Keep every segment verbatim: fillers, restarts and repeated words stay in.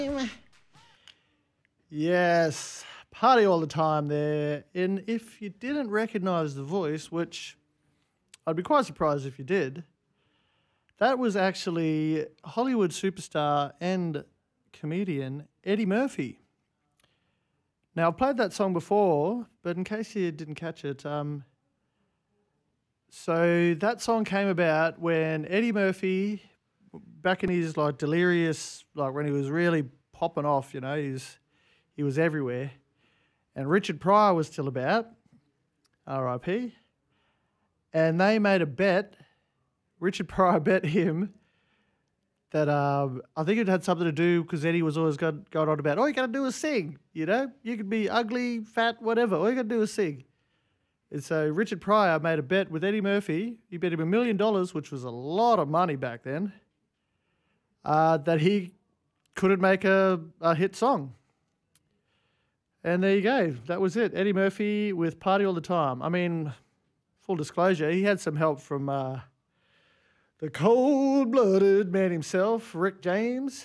Yes, party all the time there. And if you didn't recognise the voice, which I'd be quite surprised if you did, that was actually Hollywood superstar and comedian Eddie Murphy. Now, I've played that song before, but in case you didn't catch it, um, so that song came about when Eddie Murphy, back in his like delirious, like when he was really popping off, you know, he's he was everywhere, and Richard Pryor was still about, R I P, and they made a bet. Richard Pryor bet him that um, I think it had something to do because Eddie was always going, going on about, all you got to do is sing, you know? You could be ugly, fat, whatever. All you got to do is sing. And so Richard Pryor made a bet with Eddie Murphy. He bet him a million dollars, which was a lot of money back then, uh, that he couldn't make a, a hit song. And there you go. That was it. Eddie Murphy with Party All the Time. I mean, full disclosure, he had some help from... Uh, the cold-blooded man himself, Rick James.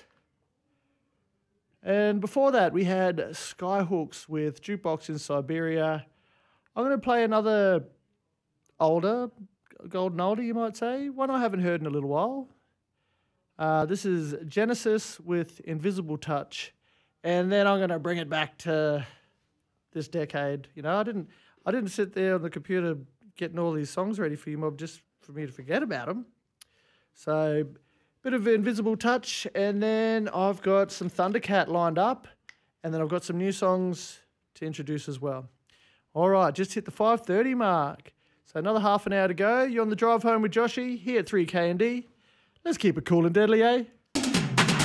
And before that, we had Skyhooks with Jukebox in Siberia. I'm going to play another older, golden oldie, you might say, one I haven't heard in a little while. Uh, this is Genesis with Invisible Touch. And then I'm going to bring it back to this decade. You know, I didn't, I didn't sit there on the computer getting all these songs ready for you, Mob, just for me to forget about them. So, bit of Invisible Touch, and then I've got some Thundercat lined up, and then I've got some new songs to introduce as well. All right, just hit the five thirty mark. So another half an hour to go. You're on the drive home with Joshy here at three K and D. Let's keep it cool and deadly, eh?